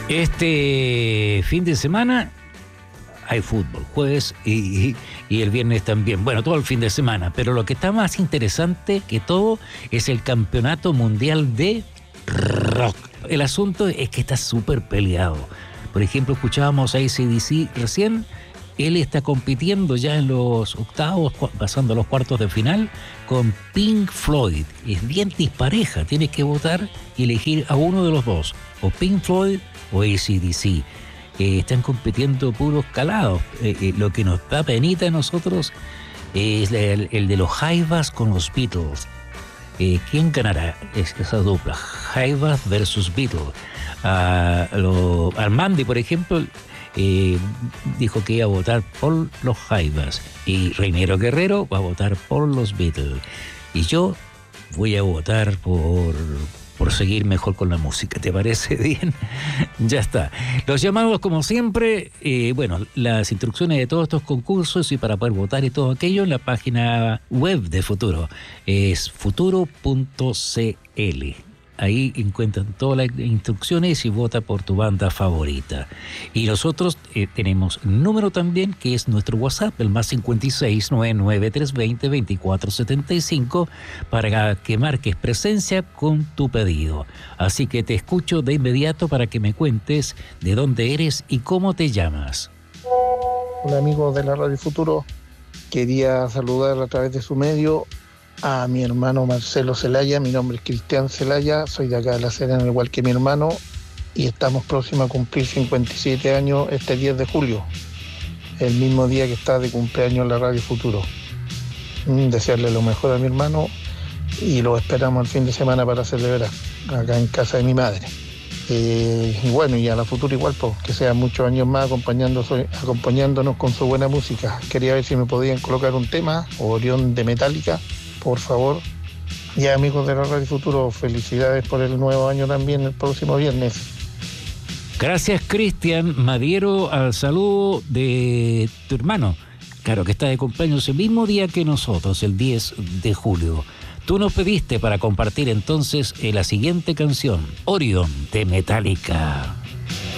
Este fin de semana hay fútbol, jueves y el viernes también. Bueno, todo el fin de semana, pero lo que está más interesante que todo es el Campeonato Mundial de Rock. El asunto es que está súper peleado. Por ejemplo, escuchábamos a AC/DC recién. Él está compitiendo ya en los octavos, pasando a los cuartos de final, con Pink Floyd. Es bien dispareja, tienes que votar y elegir a uno de los dos, o Pink Floyd o AC/DC. Están compitiendo puros calados. Lo que nos da penita a nosotros es el de los Jaivas con los Beatles. ¿Quién ganará esa dupla? Jaivas versus Beatles. Armandi, por ejemplo, dijo que iba a votar por los Jaivas, y Reinero Guerrero va a votar por los Beatles, y yo voy a votar por seguir mejor con la música. ¿Te parece bien? Ya está. Los llamados, como siempre, bueno, las instrucciones de todos estos concursos y para poder votar y todo aquello en la página web de Futuro. Es futuro.cl. Ahí encuentran todas las instrucciones y vota por tu banda favorita. Y nosotros tenemos un número también, que es nuestro WhatsApp, el más 56993202475, para que marques presencia con tu pedido. Así que te escucho de inmediato para que me cuentes de dónde eres y cómo te llamas. Hola amigos de la Radio Futuro, quería saludar a través de su medio a mi hermano Marcelo Celaya. Mi nombre es Cristian Celaya, soy de acá de La Serena, igual que mi hermano, y estamos próximos a cumplir 57 años este 10 de julio, el mismo día que está de cumpleaños en la Radio Futuro. Desearle lo mejor a mi hermano y lo esperamos el fin de semana para celebrar acá en casa de mi madre. Y bueno, y a la Futuro igual, pues, que sean muchos años más acompañándonos con su buena música. Quería ver si me podían colocar un tema, Orión de Metallica, por favor. Y amigos de la Radio Futuro, felicidades por el nuevo año también, el próximo viernes. Gracias, Cristian. Me adhiero al saludo de tu hermano, claro, que está de cumpleaños el mismo día que nosotros, el 10 de julio. Tú nos pediste para compartir entonces la siguiente canción, Orión de Metallica.